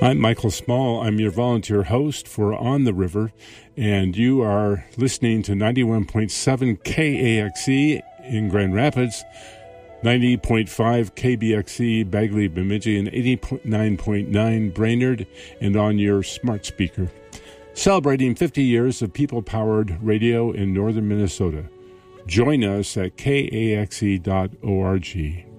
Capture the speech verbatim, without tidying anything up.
I'm Michael Small. I'm your volunteer host for On the River, and you are listening to ninety-one point seven K A X E in Grand Rapids, ninety point five K B X E Bagley Bemidji, and eighty-nine point nine Brainerd, and on your smart speaker. Celebrating fifty years of people-powered radio in northern Minnesota. Join us at K A X E dot org.